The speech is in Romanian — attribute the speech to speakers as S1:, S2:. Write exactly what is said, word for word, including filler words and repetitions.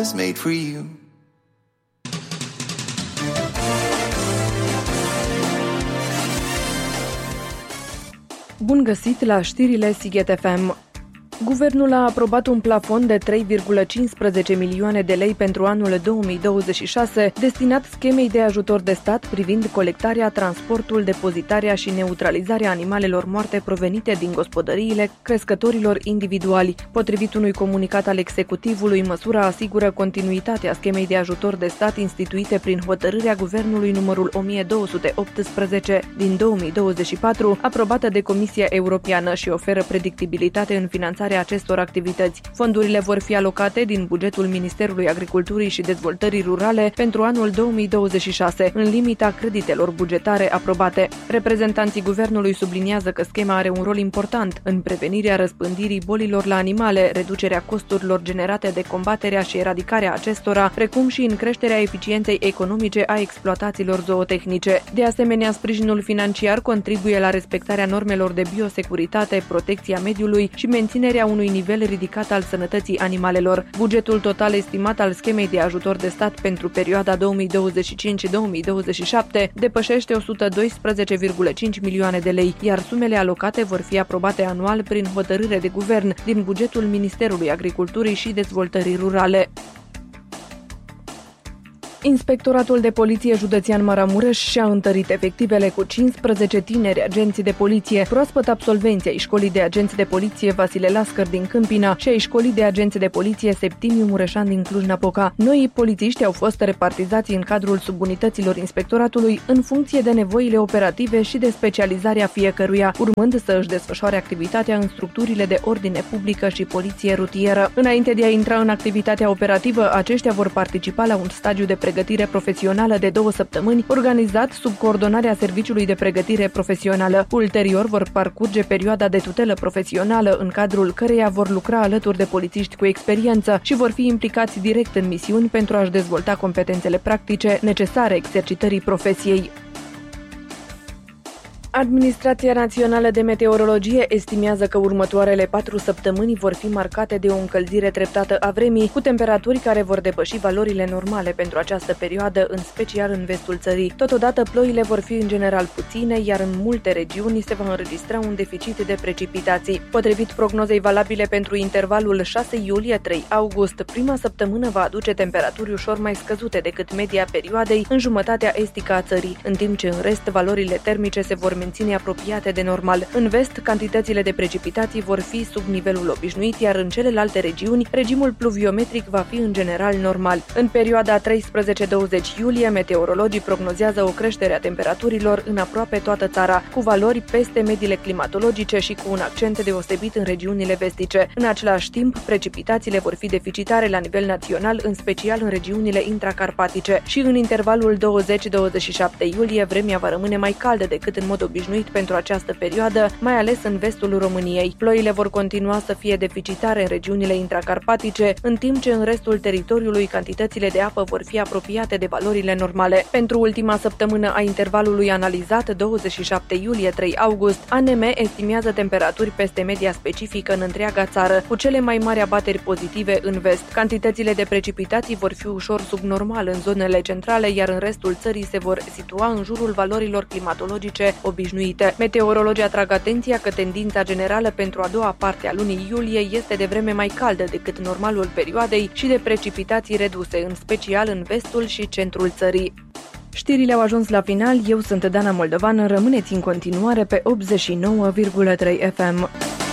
S1: was made for you.
S2: Bun găsit la știrile Sighet F M. Guvernul a aprobat un plafon de trei virgulă cincisprezece milioane de lei pentru anul două mii douăzeci și șase, destinat schemei de ajutor de stat privind colectarea, transportul, depozitarea și neutralizarea animalelor moarte provenite din gospodăriile crescătorilor individuali. Potrivit unui comunicat al executivului, măsura asigură continuitatea schemei de ajutor de stat instituite prin hotărârea Guvernului numărul o mie două sute optsprezece din două mii douăzeci și patru, aprobată de Comisia Europeană, și oferă predictibilitate în finanțarea acestor activități. Fondurile vor fi alocate din bugetul Ministerului Agriculturii și Dezvoltării Rurale pentru anul două mii douăzeci și șase, în limita creditelor bugetare aprobate. Reprezentanții guvernului subliniază că schema are un rol important în prevenirea răspândirii bolilor la animale, reducerea costurilor generate de combaterea și eradicarea acestora, precum și în creșterea eficienței economice a exploatațiilor zootehnice. De asemenea, sprijinul financiar contribuie la respectarea normelor de biosecuritate, protecția mediului și menținerea unui nivel ridicat al sănătății animalelor. Bugetul total estimat al schemei de ajutor de stat pentru perioada două mii douăzeci și cinci două mii douăzeci și șapte depășește o sută doisprezece virgulă cinci milioane de lei, iar sumele alocate vor fi aprobate anual prin hotărâre de guvern din bugetul Ministerului Agriculturii și Dezvoltării Rurale. Inspectoratul de Poliție Județean Maramureș și-a întărit efectivele cu cincisprezece tineri agenți de poliție, proaspăt absolvenți ai Școlii de Agenți de Poliție Vasile Lascăr din Câmpina și ai Școlii de Agenți de Poliție Septimiu Mureșan din Cluj-Napoca. Noii polițiști au fost repartizați în cadrul subunităților inspectoratului în funcție de nevoile operative și de specializarea fiecăruia, urmând să își desfășoare activitatea în structurile de ordine publică și poliție rutieră. Înainte de a intra în activitatea operativă, aceștia vor participa la un stagiu de pregătire profesională de două săptămâni, organizat sub coordonarea Serviciului de Pregătire Profesională. Ulterior vor parcurge perioada de tutelă profesională, în cadrul căreia vor lucra alături de polițiști cu experiență și vor fi implicați direct în misiuni pentru a-și dezvolta competențele practice necesare exercitării profesiei. Administrația Națională de Meteorologie estimează că următoarele patru săptămâni vor fi marcate de o încălzire treptată a vremii, cu temperaturi care vor depăși valorile normale pentru această perioadă, în special în vestul țării. Totodată, ploile vor fi în general puține, iar în multe regiuni se va înregistra un deficit de precipitații. Potrivit prognozei valabile pentru intervalul șase iulie - trei august, prima săptămână va aduce temperaturi ușor mai scăzute decât media perioadei în jumătatea estică a țării, în timp ce în rest valorile termice se vor menține apropiate de normal. În vest, cantitățile de precipitații vor fi sub nivelul obișnuit, iar în celelalte regiuni, regimul pluviometric va fi în general normal. În perioada treisprezece - douăzeci iulie, meteorologii prognozează o creștere a temperaturilor în aproape toată țara, cu valori peste mediile climatologice și cu un accent deosebit în regiunile vestice. În același timp, precipitațiile vor fi deficitare la nivel național, în special în regiunile intracarpatice, și în intervalul douăzeci - douăzeci și șapte iulie, vremea va rămâne mai caldă decât în mod obișnuit pentru această perioadă, mai ales în vestul României. Ploile vor continua să fie deficitare în regiunile intracarpatice, în timp ce în restul teritoriului cantitățile de apă vor fi apropiate de valorile normale. Pentru ultima săptămână a intervalului analizat, douăzeci și șapte iulie - trei august, A N M estimează temperaturi peste media specifică în întreaga țară, cu cele mai mari abateri pozitive în vest. Cantitățile de precipitații vor fi ușor subnormal în zonele centrale, iar în restul țării se vor situa în jurul valorilor climatologice obișnuite. Meteorologii atrag atenția că tendința generală pentru a doua parte a lunii iulie este de vreme mai caldă decât normalul perioadei și de precipitații reduse, în special în vestul și centrul țării. Știrile au ajuns la final, eu sunt Dana Moldovan, rămâneți în continuare pe optzeci și nouă virgulă trei F M.